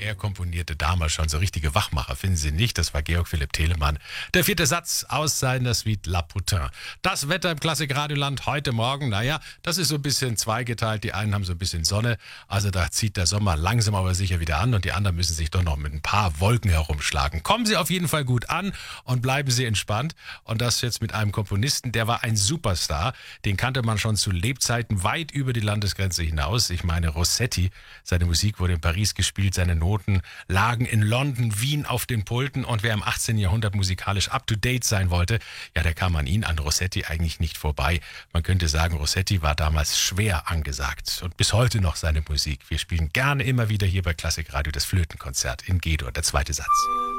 Er komponierte damals schon so richtige Wachmacher, finden Sie nicht? Das war Georg Philipp Telemann. Der 4. Satz aus seiner Suite La Putain. Das Wetter im Klassik-Radioland heute Morgen, naja, das ist so ein bisschen zweigeteilt. Die einen haben so ein bisschen Sonne, also da zieht der Sommer langsam aber sicher wieder an und die anderen müssen sich doch noch mit ein paar Wolken herumschlagen. Kommen Sie auf jeden Fall gut an und bleiben Sie entspannt. Und das jetzt mit einem Komponisten, der war ein Superstar. Den kannte man schon zu Lebzeiten weit über die Landesgrenze hinaus. Ich meine Rossetti. Seine Musik wurde in Paris gespielt, seine Noten lagen in London, Wien auf den Pulten und wer im 18. Jahrhundert musikalisch up-to-date sein wollte, ja, der kam an ihn, an Rossetti eigentlich nicht vorbei. Man könnte sagen, Rossetti war damals schwer angesagt und bis heute noch seine Musik. Wir spielen gerne immer wieder hier bei Klassik Radio das Flötenkonzert in G-Dur, der 2. Satz.